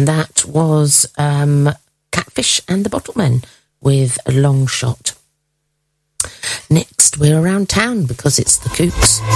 And that was Catfish and the Bottlemen with a Long Shot. Next, we're around town because it's the Kooks.